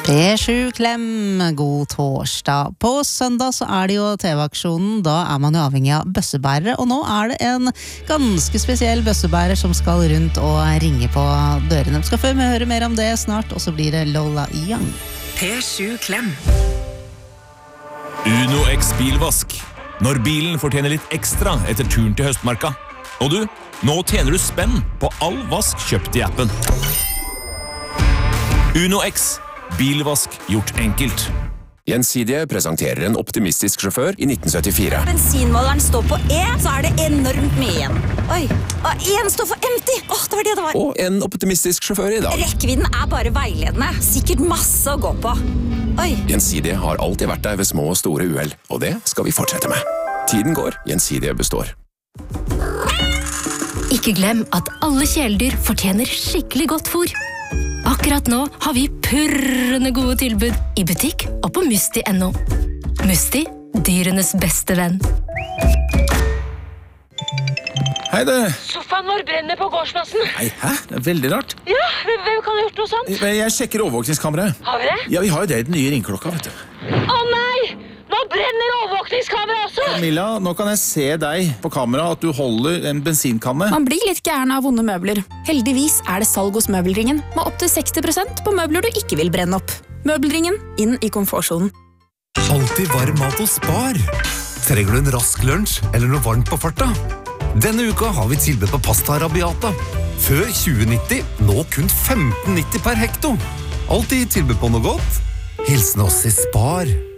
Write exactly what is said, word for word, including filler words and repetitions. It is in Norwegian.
P sju Klem, god torsdag. På søndag så er det jo T V-aksjonen, da er man jo avhengig av bøssebærere, og nå er det en ganske spesiell bøssebærer som skal rundt og ringe på dørene. Vi skal få høre mer om det snart, og så blir det Lola Young. P sju Klem. Uno X bilvask. Når bilen fortjener litt ekstra etter turen til høstmarka. Og du, nå tjener du spenn på all vask kjøpt i appen. Uno X. Bilvask gjort enkelt. Gjensidige presenterer en optimistisk sjåfør i nitten syttifire. Bensinmåleren står på E, så er det enormt mye igjen. Oi, og en står for empty. Åh, det var det det var. Og en optimistisk sjåfør i dag. Rekkevidden er bare veiledende. Sikkert masse å gå på. Oi. Gjensidige har alltid vært der ved små og store uhell, og det skal vi fortsette med. Tiden går, Gjensidige består. Ikke glem at alle kjæledyr fortjener skikkelig godt fôr. Akkurat nå har vi purrende gode tilbud i butikk og på Musti punktum no. Musti, dyrenes beste venn. Hei du. Sofaen vår brenner på gårdsplassen. Nei, hæ? Det er veldig rart. Ja, hvem kan ha gjort noe sånt? Jeg sjekker overvåkningskameraet. Har vi det? Ja, vi har jo det i den nye ringklokka, vet du. Å nei! Nå brenner overvåkningskamera også! Camilla, nå kan jeg se deg på kamera at du holder en bensinkanne. Man blir litt gæren av vonde møbler. Heldigvis er det salg hos Møbelringen, med opp til seksti prosent på møbler du ikke vil brenne opp. Møbelringen, inn i komfortsonen. Alltid varm mat og spar. Trenger du en rask lunsj eller noe varmt på farta? Denne uka har vi tilbud på pasta arabiata. Før tjue nitti, nå kun femten nitti per hekto. Alltid tilbud på noe godt. Hilsen oss i Spar.